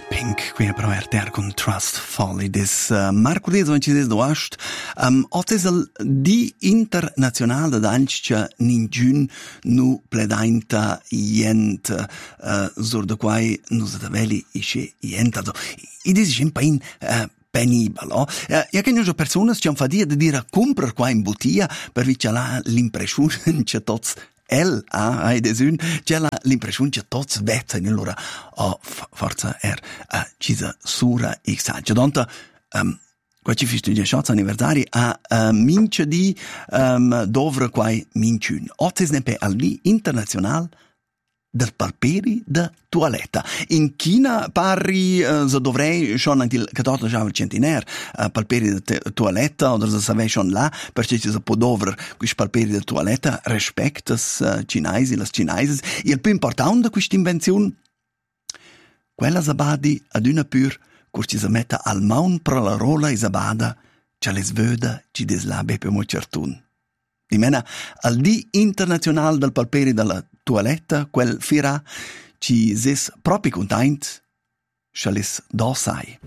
Pink, qui è però RTR con Trust Folly des Mercoledì 26 d'agosto. Oggi è il Dì Internazionale d'Anci che ningun nu pledainta jent sur de quai nus daveli isce jent. Also, id is un pain penibile. Ja che noi persone ci hanno fatto dire comprar qua in bottiglia per vi c'è l'impressione che tots desun c'è l'impressione che tots vezzano allora forza cisa sura exagge donta qua ci fisto di shots anniversari a mince di dovre quai minciun ottes ne pe al Dì internazionale del palperi de toaletta. In China parri se dovrei schon antil 14 centinaire palperi de toaletta oder se savei schon là perché ci se può dover quis palperi de toaletta respectas cinesi las chineses. Il più importante questa invenzione quella se badi ad una pur cur ci se metta al maun pro la rola e se bada ce les vöda ci deslabe per mo certun. Di mena al Dì internazionale del palperi della toaletta, quel fira ci ses propi content, ce les dosai.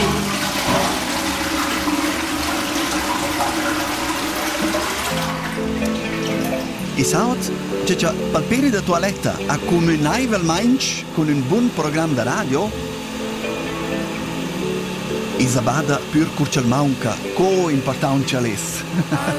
E saut, che palperi da toaletta a comunai vel mainch con un buon programma de radio, Isabada pur curcel maunca, co important ce les.